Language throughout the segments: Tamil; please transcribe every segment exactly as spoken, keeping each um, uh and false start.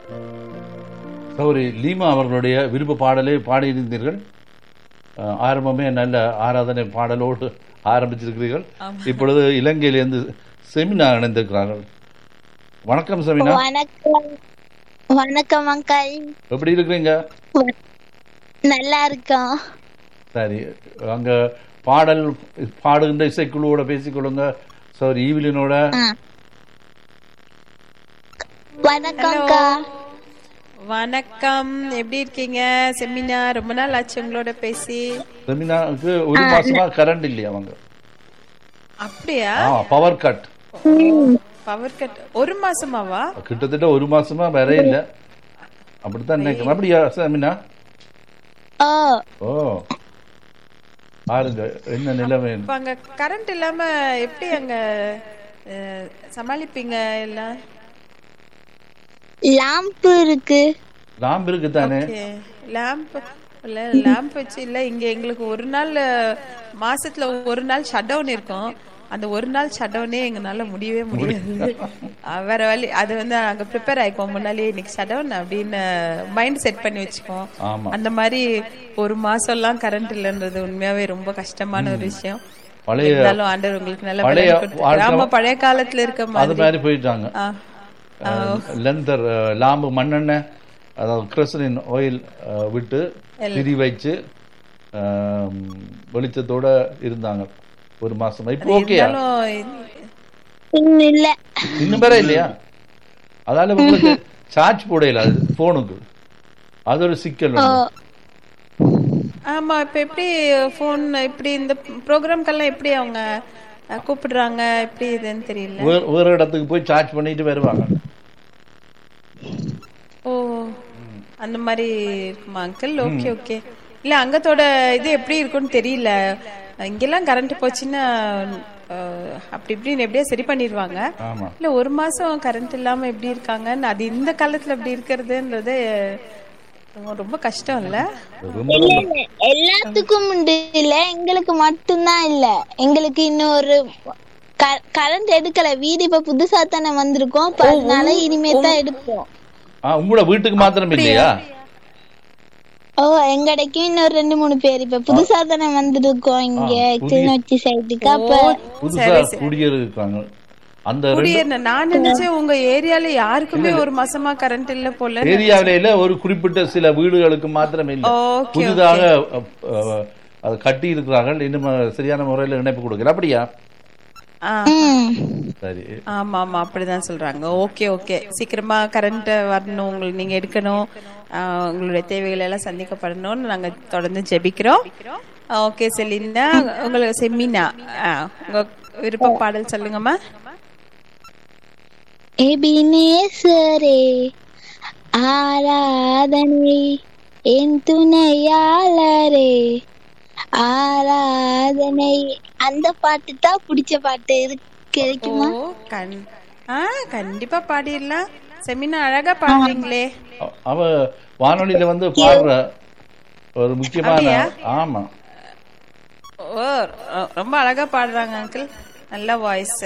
சௌரி லீமா அவர்களுடைய விருப்ப பாடலை பாடியிருந்தீர்கள். ஆரம்பமே நல்ல ஆராதனை பாடலோடு ஆரம்பிச்சிருக்கிறீர்கள். இப்பொழுது இலங்கையிலிருந்து செமினா இணைந்திருக்கிறார்கள். வணக்கம் செமினா. வணக்கம். வணக்கம் அங்கிள். எப்படி இருக்கிறீங்க? நல்லா இருக்கோம். சரி, அங்க பாடல் பாடுகின்ற இசைக்குழுவோட பேசிக்கொள்ளுங்க. சாரி, ஈவிலினோட. வணக்கம். வணக்கம், எப்படி இருக்கீங்க செமினா? ரொம்ப நாள் ஆச்சு உங்களோட பேசி. செமினாக்கு ஒரு மாசமா கரண்ட் இல்லையா அவங்க? அப்படியா? Power cut. பவர் கட் ஒரு மாசமாவா? கிட்டத்தட்ட ஒரு மாசமா வேற இல்ல. அப்படித்தான் நினைக்கிறேன். அப்படியா செமினா? ஓ, பாருங்க என்ன நிலைமை. அங்க கரண்ட் இல்லாம எப்படி அங்க சமாளிப்பீங்க எல்லாம்? லாம்ப் இருக்கு. லாம்ப் இருக்கு தானே? லாம்ப் இல்ல, லாம்ப் வச்சு இல்ல. இங்க எங்களுக்கு ஒரு நாள் மாசத்துல ஒரு நாள் ஷட் டவுன் இருக்கும். அந்த ஒரு நாள் ஷட் டவுனே எங்கனால முடியவே முடியாது. வேற வழி. அது வந்து நாங்க ப்ரிப்பேர் ஆயிக்குவோம் முன்னாலே, இன்னைக்கு ஷட் டவுன் அப்படின்னு மைண்ட் செட் பண்ணி வச்சுக்குவோம். அந்த மாதிரி ஒரு மாசம் எல்லாம் கரண்ட் இல்லைன்றது உண்மையாவே ரொம்ப கஷ்டமான ஒரு விஷயம். இருந்தாலும் ஆண்டவர் உங்களுக்கு நல்ல கிராம பழைய காலத்துல இருக்க மாதிரி போயிட்டாங்க. லெந்தர் லாம்பு மண்ணெண்ணெய், அதாவது கிரசலின் ஆயில் விட்டு திரி வச்சு வெளிச்சத்தோட இருந்தாங்க ஒரு மாசம். இப்போ ஓகே இல்ல, இன்னும் வேற இல்லையா? அதால உங்களுக்கு சார்ஜ் போடையில போனுக்கு, அது ஒரு சிக்கல். ஆமா, இப்ப எப்படி போன் இப்படி இந்த ப்ரோக்ராம்க்கெல்லாம் எப்படி அவங்க கூப்பிடுறாங்க, எப்படி இதுன்னு தெரியல. வேற இடத்துக்கு போய் சார்ஜ் பண்ணிட்டு வருவாங்க. ஓ, அந்த மாதிரி இருக்குமா அங்கிள்? Okay okay. இல்ல அங்கத்தோட இது எப்படி இருக்குன்னு தெரியல. இங்கெல்லாம் கரண்ட் போச்சுன்னா அப்படி இப்படின்னு எப்படியா சரி பண்ணிடுவாங்க. இல்ல ஒரு மாசம் கரண்ட் இல்லாம எப்படி இருக்காங்கன்னு, அது இந்த காலத்துல அப்படி இருக்கிறதுன்றது ரொம்ப கஷ்டம் இல்ல? எல்லாத்துக்கும் உண்டு இல்ல, எங்களுக்கு மட்டும்தான் இல்ல. எங்களுக்கு இன்னொரு கரண்ட் எடுக்கல. வீடு இப்ப புதுசா தானே வந்திருக்கோம், அதனால இனிமே தான் எடுப்போம். உங்களோட வீட்டுக்கு மாத்திரம் இல்லையா? ஓ, எங்கடைக்கும் இன்னொரு ரெண்டு மூணு பேர் இப்ப புதுசா தானே வந்திருக்கோம் இங்க கிளிநொச்சி சைடுக்கு. அப்ப புதுசா குடியிருக்காங்க. அந்த நான் நினைச்சேன் உங்க ஏரியால யாருக்குமே ஒரு மாசமா கரண்ட் இல்ல போல. ஏரியாவில ஒரு குறிப்பிட்ட சில வீடுகளுக்கு மாத்திரம் இல்ல, புதிதாக அதை கட்டி இருக்கிறார்கள். இன்னும் சரியான முறையில் இணைப்பு கொடுக்கல. அப்படியா? சரி, ஆமா ஆமா அப்படிதான் சொல்றாங்க. ஓகே ஓகே, சீக்கிரமா கரண்ட் வரணும், உங்களுக்கு நீங்க எடுக்கணும், உங்களுடைய தேவைகள் எல்லாம் சந்திக்கப்படணும்னு நாங்க தொடர்ந்து ஜெபிக்கிறோம். ஓகே செலினா, உங்களுக்கு செமினா உங்க விருப்ப பாடல் சொல்லுங்கம்மா. எபினேசரே ஆராதனை என் துணையாளரே ஆராதனை, அந்த பாட்டு தான் பிடிச்ச பாட்டு. கிடைக்குமா? கண்டிப்பா பாடிடலாம். செமினா அழகா பாடுறீங்களே. அவ வானொலியில வந்து பாடுற ஒரு முக்கியமான. ஆமா, ஓ ரொம்ப அழகா பாடுறாங்க அங்கிள், நல்ல வாய்ஸ்.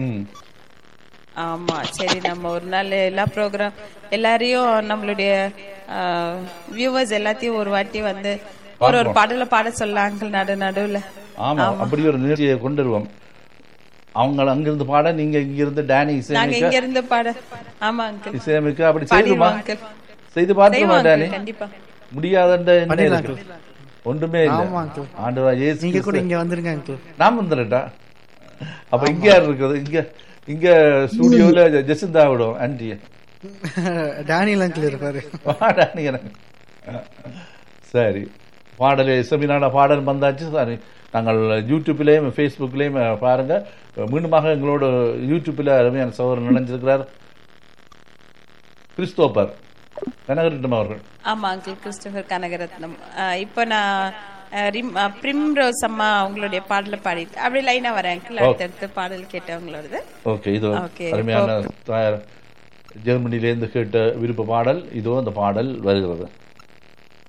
ஆமா, சரி, நம்ம ஒரு நாள் எல்லா ப்ரோக்ராம் எல்லாரையும் நம்மளுடைய வியூவர்ஸ் எல்லாத்தையும் ஒரு வாட்டி வந்து ஒரு ஒரு பாடல பாட சொல்லலாம் அங்கிள் நடு நடுவுல. ஆமா, அப்படி ஒரு நிகழ்ச்சியை கொண்டு வருவோம். அவங்க அங்கிருந்து பாட, நீங்க இங்க இருந்து டானி நாங்க இங்க இருந்து பாட. ஆமா அங்கிள், இசையமைக்க அப்படி செய்துமா? செய்து பார்த்துமா டானி? கண்டிப்பா. முடியாதன்ற என்ன இருக்கு? ஒன்றுமே இல்ல. ஆண்டவரா இயேசு நீங்க கூட இங்க வந்துருங்க அங்கிள். நான் வந்துறேன்டா. அப்ப இங்க யார் இருக்குது? இங்க இங்க ஸ்டுடியோல ஜெசிந்தா விடும் ஆன்டி. டானியல் அங்கிள் இருப்பாரு. டானி. சரி, பாடல் செமினான பாடல் வந்தாச்சு. சாரி, நாங்கள் யூடியூப்லேயும் ஃபேஸ்புக்லேயும் பாருங்க. மீண்டுமாக எங்களோட யூடியூப்பில் அருமையான சகோதரர் நினைஞ்சிருக்கிறார் கிறிஸ்தோபர் கனகரத்னம் அவர்கள். ஆமா அங்கிள், கிறிஸ்டோபர் கனகரத்னம். இப்போ நான் பிரிம்ரோஸ் அம்மா அவங்களுடைய பாடல பாடிட்டு அப்படி லைனா வரேன் அங்கிள். அடுத்தடுத்து பாடல் கேட்டவங்களோட. ஓகே, இது அருமையான ஜெர்மனிலேருந்து கேட்ட விருப்ப பாடல். இதோ அந்த பாடல் வருகிறது.